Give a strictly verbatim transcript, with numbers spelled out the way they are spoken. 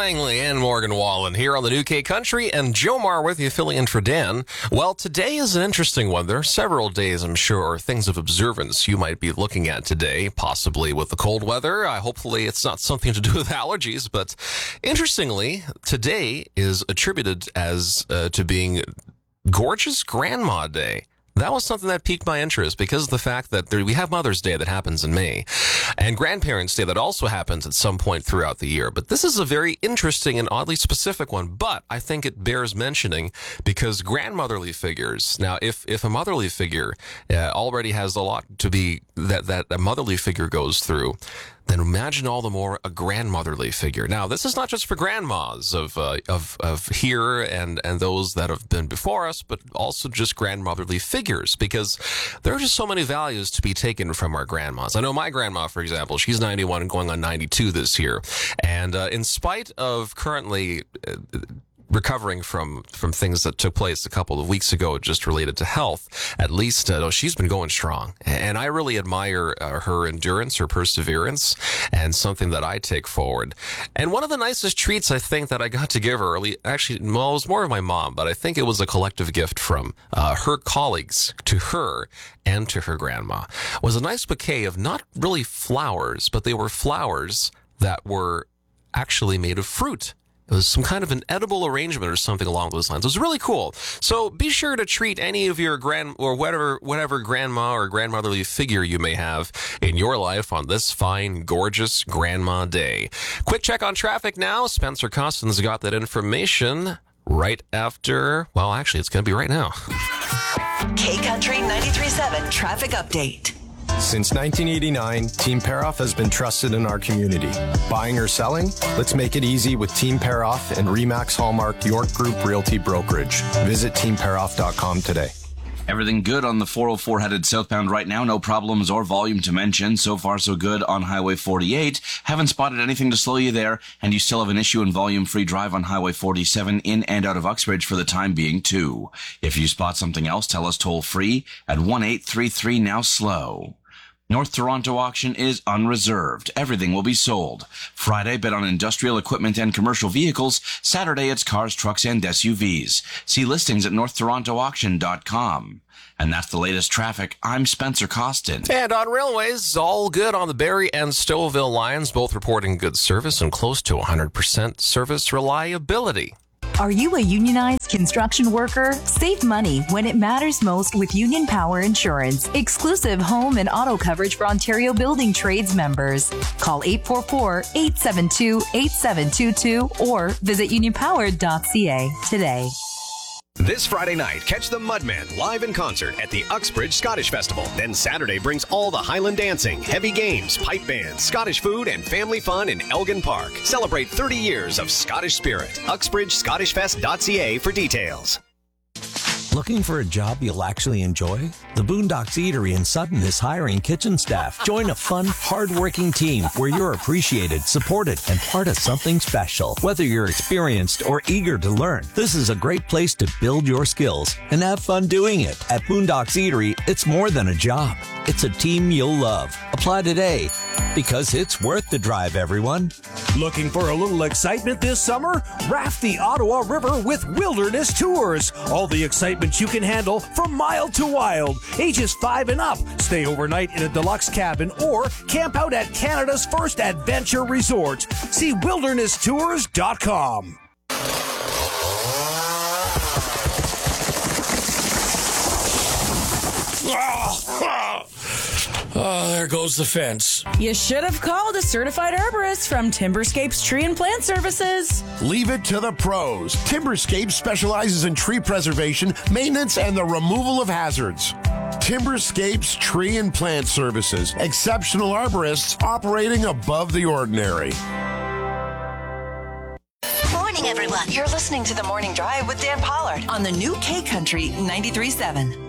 Langley and Morgan Wallen here on the New K Country, and Joe Marr with you, filling in for Dan. Well, today is an interesting one. There are several days, I'm sure, things of observance you might be looking at today, possibly with the cold weather. Uh, hopefully it's not something to do with allergies, but interestingly, today is attributed as uh, to being Gorgeous Grandma Day. That was something that piqued my interest because of the fact that there, we have Mother's Day that happens in May and Grandparents' Day that also happens at some point throughout the year. But this is a very interesting and oddly specific one, but I think it bears mentioning because grandmotherly figures. Now, if, if a motherly figure uh, already has a lot to be that, that a motherly figure goes through, then imagine all the more a grandmotherly figure. Now, this is not just for grandmas of uh, of of here and and those that have been before us, but also just grandmotherly figures, because there are just so many values to be taken from our grandmas. I know my grandma, for example, she's ninety-one and going on ninety-two this year, and uh, in spite of currently Uh, recovering from from things that took place a couple of weeks ago just related to health, at least uh, she's been going strong. And I really admire uh, her endurance, her perseverance, and something that I take forward. And one of the nicest treats I think that I got to give her, early, actually, well, it was more of my mom, but I think it was a collective gift from uh, her colleagues to her and to her grandma, was a nice bouquet of not really flowers, but they were flowers that were actually made of fruit. It was some kind of an edible arrangement or something along those lines. It was really cool. So be sure to treat any of your grand or whatever, whatever grandma or grandmotherly figure you may have in your life on this fine, gorgeous Grandma Day. Quick check on traffic now. Spencer Costin's got that information right after, well, actually, it's going to be right now. K Country ninety-three point seven Traffic Update. Since nineteen eighty-nine, Team Paroff has been trusted in our community. Buying or selling? Let's make it easy with Team Paroff and Remax Hallmark York Group Realty Brokerage. Visit team paroff dot com today. Everything good on the four oh four headed southbound right now. No problems or volume to mention. So far, so good on Highway forty-eight. Haven't spotted anything to slow you there. And you still have an issue in volume-free drive on Highway forty-seven in and out of Uxbridge for the time being, too. If you spot something else, tell us toll-free at one eight three three now slow. North Toronto auction is unreserved. Everything will be sold. Friday, bet on industrial equipment and commercial vehicles. Saturday, it's cars, trucks, and S U Vs. See listings at north toronto auction dot com. And that's the latest traffic. I'm Spencer Costin. And on railways, all good on the Barrie and Stouffville lines, both reporting good service and close to one hundred percent service reliability. Are you a unionized construction worker? Save money when it matters most with Union Power Insurance. Exclusive home and auto coverage for Ontario Building Trades members. Call eight four four, eight seven two, eight seven two two or visit union power dot c a today. This Friday night, catch the Mudmen live in concert at the Uxbridge Scottish Festival. Then Saturday brings all the Highland dancing, heavy games, pipe bands, Scottish food, and family fun in Elgin Park. Celebrate thirty years of Scottish spirit. uxbridge scottish fest dot c a for details. Looking for a job you'll actually enjoy? The Boondocks Eatery in Sutton is hiring kitchen staff. Join a fun, hard-working team where you're appreciated, supported, and part of something special. Whether you're experienced or eager to learn, this is a great place to build your skills and have fun doing it. At Boondocks Eatery, it's more than a job. It's a team you'll love. Apply today, because it's worth the drive, everyone. Looking for a little excitement this summer? Raft the Ottawa River with Wilderness Tours. All the excitement you can handle from mild to wild. Ages five and up. Stay overnight in a deluxe cabin or camp out at Canada's first adventure resort. See wilderness tours dot com. Oh, there goes the fence. You should have called a certified arborist from Timberscapes Tree and Plant Services. Leave it to the pros. Timberscapes specializes in tree preservation, maintenance, and the removal of hazards. Timberscapes Tree and Plant Services. Exceptional arborists operating above the ordinary. Morning, everyone. You're listening to The Morning Drive with Dan Pollard on the new K Country ninety-three point seven.